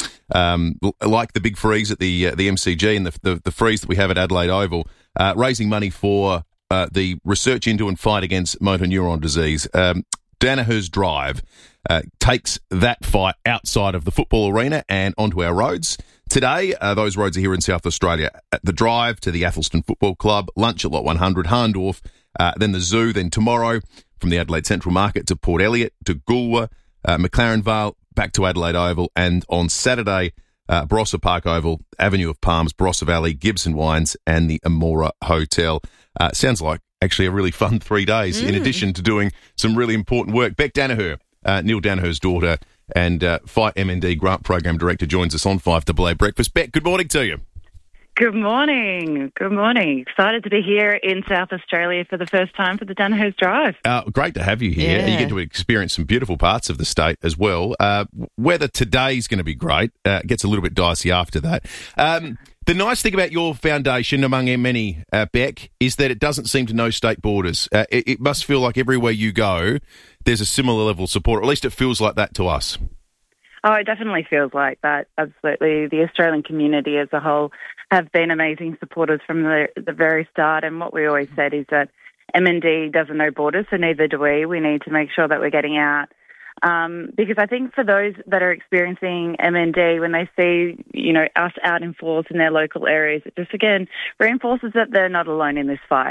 like the big freeze at the MCG and the freeze that we have at Adelaide Oval, raising money for the research into and fight against motor neuron disease. Danaher's Drive takes that fight outside of the football arena and onto our roads. Today, those roads are here in South Australia. At the Drive to the Athelston Football Club, lunch at Lot 100, Harndorf, then the Zoo, then tomorrow from the Adelaide Central Market to Port Elliot, to Goolwa, McLaren Vale, back to Adelaide Oval, and on Saturday, Barossa Park Oval, Avenue of Palms, Barossa Valley, Gibson Wines, and the Amora Hotel. Sounds like actually a really fun 3 days, in addition to doing some really important work. Beck Danaher, Neil Danaher's daughter, and Fight MND Grant Program Director, joins us on 5AA Breakfast. Beck, good morning to you. Good morning. Good morning. Excited to be here in South Australia for the first time for the Danaher's Drive. Great to have you here. Yeah. You get to experience some beautiful parts of the state as well. Weather today's going to be great. Gets a little bit dicey after that. The nice thing about your foundation, among many, Beck, is that it doesn't seem to know state borders. It must feel like everywhere you go, there's a similar level of support, or at least it feels like that to us. Oh, it definitely feels like that. Absolutely. The Australian community as a whole have been amazing supporters from the very start. And what we always said is that MND doesn't know borders, so neither do we. We need to make sure that we're getting out. Because I think for those that are experiencing MND, when they see, us out in force in their local areas, it just, again, reinforces that they're not alone in this fight.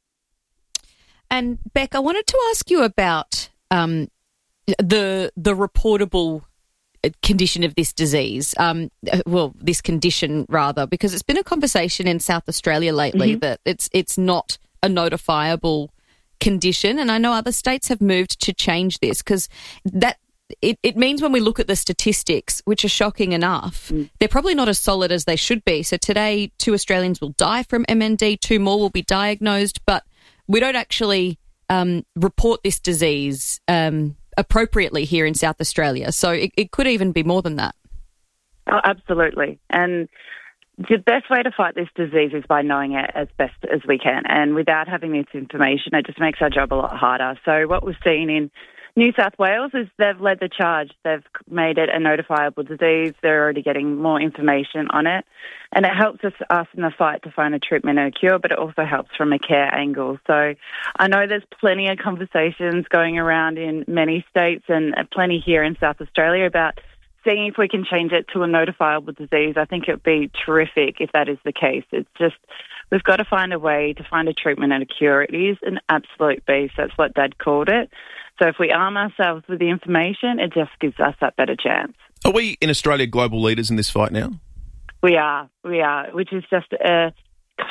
And, Beck, I wanted to ask you about the reportable condition of this disease, this condition rather, because it's been a conversation in South Australia lately that it's not a notifiable condition, and I know other states have moved to change this because it means when we look at the statistics, which are shocking enough, they're probably not as solid as they should be. So today, 2 Australians will die from MND, 2 more will be diagnosed, but we don't actually report this disease appropriately here in South Australia. So it could even be more than that. Oh, absolutely. And the best way to fight this disease is by knowing it as best as we can. And without having this information, it just makes our job a lot harder. So what we've seen in New South Wales is they've led the charge. They've made it a notifiable disease. They're already getting more information on it. And it helps us in the fight to find a treatment and a cure, but it also helps from a care angle. So I know there's plenty of conversations going around in many states and plenty here in South Australia about seeing if we can change it to a notifiable disease. I think it would be terrific if that is the case. It's just we've got to find a way to find a treatment and a cure. It is an absolute beast. That's what Dad called it. So if we arm ourselves with the information, it just gives us that better chance. Are we in Australia global leaders in this fight now? We are, which is just